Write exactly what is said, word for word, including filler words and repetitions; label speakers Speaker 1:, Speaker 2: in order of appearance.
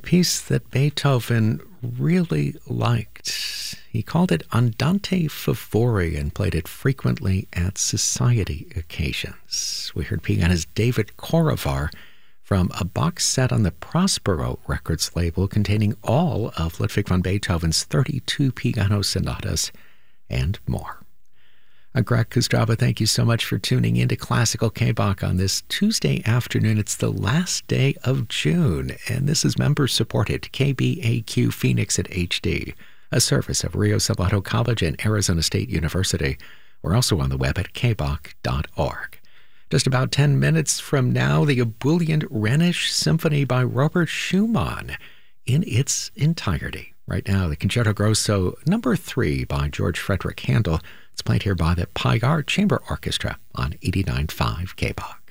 Speaker 1: piece that Beethoven really liked. He called it Andante Favori and played it frequently at society occasions. We heard pianist David Korovar from a box set on the Prospero Records label containing all of Ludwig van Beethoven's thirty-two piano sonatas and more. I'm Greg Kostraba. Thank you so much for tuning in to Classical K-Bach on this Tuesday afternoon. It's the last day of June, and this is member-supported K B A Q Phoenix at H D, a service of Rio Salado College and Arizona State University. We're also on the web at k bach dot org. Just about ten minutes from now, the ebullient Rhenish Symphony by Robert Schumann in its entirety. Right now, the Concerto Grosso number three by George Frederick Handel. It's played here by the Pyar Chamber Orchestra on eighty-nine point five K-Bach.